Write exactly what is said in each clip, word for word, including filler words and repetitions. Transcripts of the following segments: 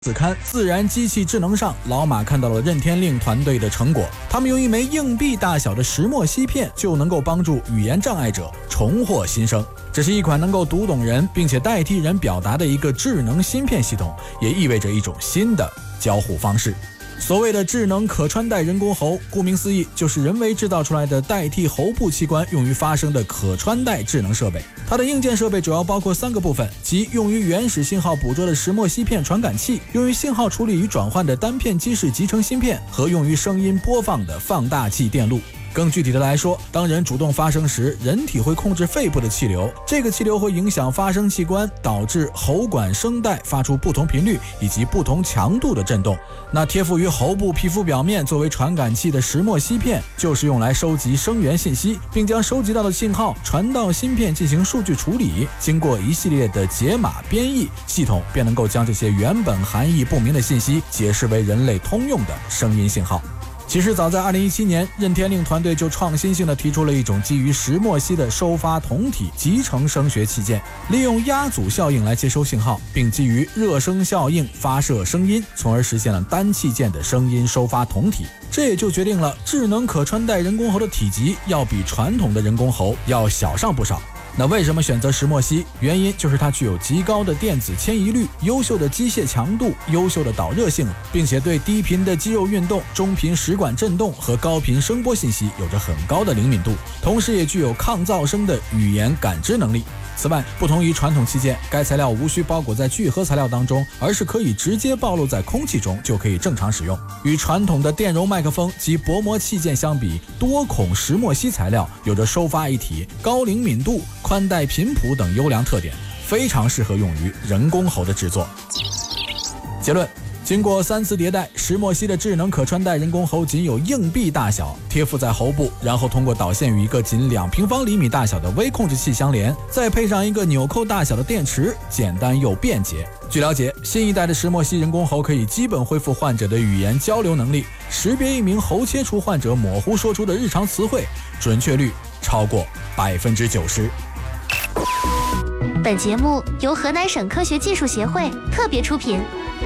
子刊自然机器智能上，老马看到了任天令团队的成果。他们用一枚硬币大小的石墨烯片，就能够帮助语言障碍者重获新生。这是一款能够读懂人，并且代替人表达的一个智能芯片系统，也意味着一种新的交互方式。所谓的智能可穿戴人工喉，顾名思义，就是人为制造出来的代替喉部器官用于发声的可穿戴智能设备。它的硬件设备主要包括三个部分，即用于原始信号捕捉的石墨烯片传感器，用于信号处理与转换的单片基式集成芯片，和用于声音播放的放大器电路。更具体的来说，当人主动发声时，人体会控制肺部的气流，这个气流会影响发声器官，导致喉管声带发出不同频率以及不同强度的震动。那贴附于喉部皮肤表面作为传感器的石墨烯片，就是用来收集声源信息，并将收集到的信号传到芯片进行数据处理。经过一系列的解码编译，系统便能够将这些原本含义不明的信息解释为人类通用的声音信号。其实早在二零一七年，任天令团队就创新性地提出了一种基于石墨烯的收发同体集成声学器件，利用压阻效应来接收信号，并基于热声效应发射声音，从而实现了单器件的声音收发同体。这也就决定了智能可穿戴人工喉的体积要比传统的人工喉要小上不少。那为什么选择石墨烯？原因就是它具有极高的电子迁移率、优秀的机械强度、优秀的导热性，并且对低频的肌肉运动、中频食管振动和高频声波信息有着很高的灵敏度，同时也具有抗噪声的语言感知能力。此外，不同于传统器件，该材料无需包裹在聚合材料当中，而是可以直接暴露在空气中就可以正常使用。与传统的电容麦克风及薄膜器件相比，多孔石墨烯材料有着收发一体、高灵敏度、宽带频谱等优良特点，非常适合用于人工喉的制作。结论：经过三次迭代，石墨烯的智能可穿戴人工喉仅有硬币大小，贴附在喉部，然后通过导线与一个仅两平方厘米大小的微控制器相连，再配上一个纽扣大小的电池，简单又便捷。据了解，新一代的石墨烯人工喉可以基本恢复患者的语言交流能力，识别一名喉切除患者模糊说出的日常词汇，准确率超过百分之九十。 本节目由河南省科学技术协会特别出品。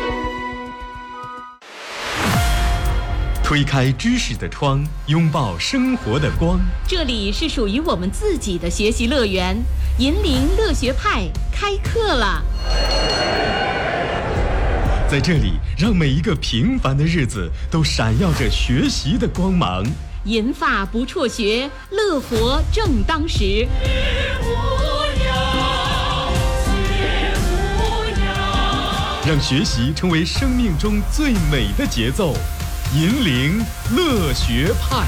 推开知识的窗，拥抱生活的光。 这里是属于我们自己的学习乐园，银铃乐学派开课了。 在这里，让每一个平凡的日子都闪耀着学习的光芒。 银发不辍学，乐活正当时。 让学习成为生命中最美的节奏。银铃乐学派。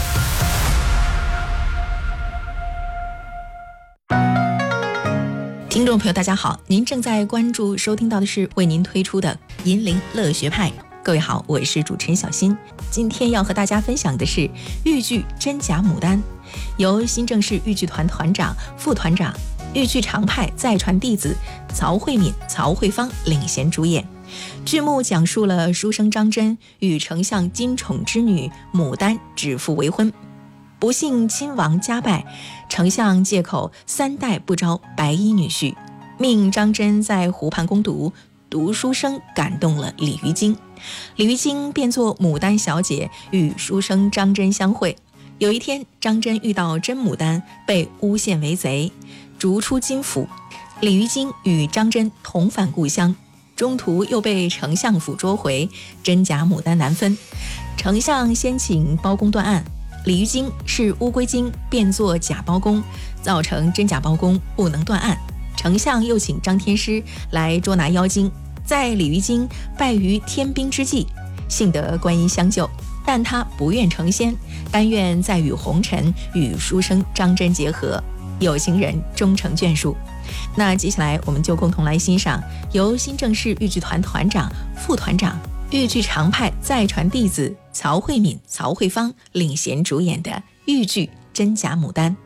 听众朋友大家好，您正在关注收听到的是为您推出的银铃乐学派。各位好，我是主持人小新。今天要和大家分享的是豫剧真假牡丹，由新郑市豫剧团团长、副团长、豫剧常派再传弟子曹慧敏、曹慧芳领衔主演。剧目讲述了书生张真与丞相金宠之女牡丹指腹为婚，不幸亲王家败，丞相借口三代不招白衣女婿，命张真在湖畔攻读，读书声感动了李鱼精，李鱼精便做牡丹小姐与书生张真相会。有一天，张真遇到真牡丹被诬陷为贼，逐出金府，李鱼精与张真同返故乡，中途又被丞相府捉回，真假牡丹难分。丞相先请包公断案，李鱼精是乌龟精变作假包公，造成真假包公不能断案。丞相又请张天师来捉拿妖精，在李鱼精败于天兵之际，幸得观音相救，但他不愿成仙，甘愿再与红尘与书生张真结合，有情人终成眷属。那接下来我们就共同来欣赏由新郑市豫剧团团长、副团长、豫剧常派再传弟子曹慧敏、曹慧芳领衔主演的豫剧真假牡丹。